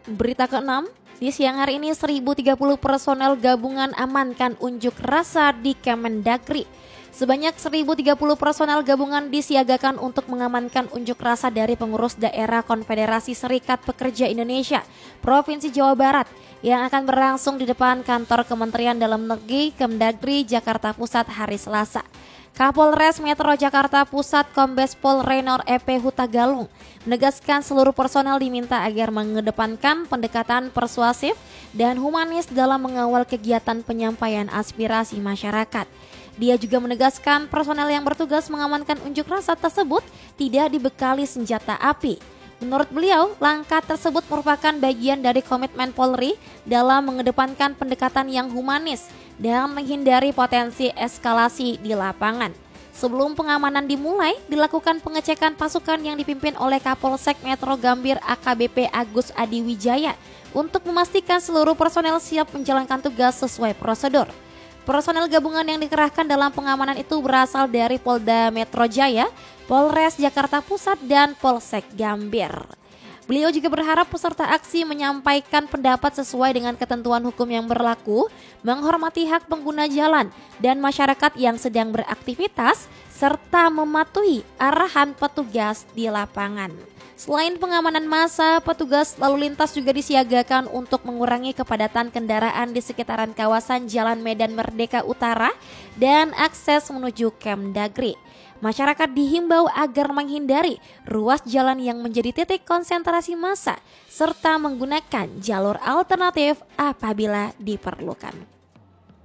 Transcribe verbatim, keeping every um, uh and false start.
Berita keenam, di siang hari ini seribu tiga puluh personel gabungan amankan unjuk rasa di Kemendagri. Sebanyak seribu tiga puluh personel gabungan disiagakan untuk mengamankan unjuk rasa dari pengurus daerah Konfederasi Serikat Pekerja Indonesia, Provinsi Jawa Barat, yang akan berlangsung di depan kantor Kementerian Dalam Negeri Kemendagri, Jakarta Pusat hari Selasa. Kapolres Metro Jakarta Pusat Kombes Pol Raynor E P Hutagalung menegaskan seluruh personel diminta agar mengedepankan pendekatan persuasif dan humanis dalam mengawal kegiatan penyampaian aspirasi masyarakat. Dia juga menegaskan personel yang bertugas mengamankan unjuk rasa tersebut tidak dibekali senjata api. Menurut beliau, langkah tersebut merupakan bagian dari komitmen Polri dalam mengedepankan pendekatan yang humanis dan menghindari potensi eskalasi di lapangan. Sebelum pengamanan dimulai, dilakukan pengecekan pasukan yang dipimpin oleh Kapolsek Metro Gambir A K B P Agus Adi Wijaya untuk memastikan seluruh personel siap menjalankan tugas sesuai prosedur. Personel gabungan yang dikerahkan dalam pengamanan itu berasal dari Polda Metro Jaya, Polres Jakarta Pusat, dan Polsek Gambir. Beliau juga berharap peserta aksi menyampaikan pendapat sesuai dengan ketentuan hukum yang berlaku, menghormati hak pengguna jalan dan masyarakat yang sedang beraktivitas, serta mematuhi arahan petugas di lapangan. Selain pengamanan massa, petugas lalu lintas juga disiagakan untuk mengurangi kepadatan kendaraan di sekitaran kawasan Jalan Medan Merdeka Utara dan akses menuju Kemendagri. Masyarakat dihimbau agar menghindari ruas jalan yang menjadi titik konsentrasi massa serta menggunakan jalur alternatif apabila diperlukan.